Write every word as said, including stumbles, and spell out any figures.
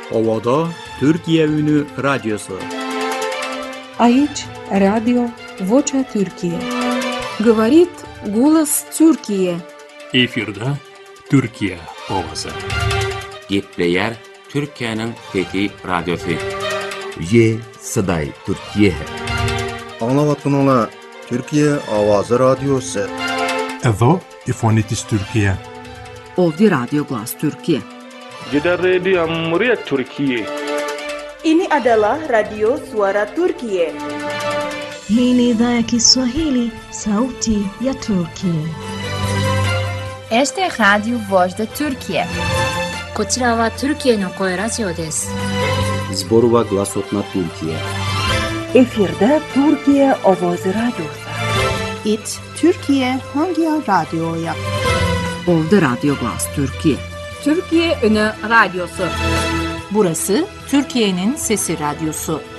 Ovada Türkiye Ünü Radyosu. Aici, Radio Vocea Türkiye. Говорит голос Türkiye. Efirde Türkiye ovası. Gepleyer Türkiye'nin Fethi Radyosu. Ye Saday Türkiye. Anlavatınla Türkiye Avazı Radyosu. Evo İfonitis Türkiye. Ovdje Radio Glas Türkiye. Gider Radio Muryat Türkiye. Ini adalah Radio Suara Turkiye. Hii ni idhaa ya Kiswahili, sauti ya Turkiye. Este é Radio Voz da Turkiye. こちらはトルキエの声ラジオです。 Zborova Glasotna Türkiye. Efirde Türkiye Avazı Radyosu. İt Türkiye hangi radyoya? Ovdje Radio Glas Türkiye. Türkiye Ünü Radyosu. Burası Türkiye'nin Sesi Radyosu.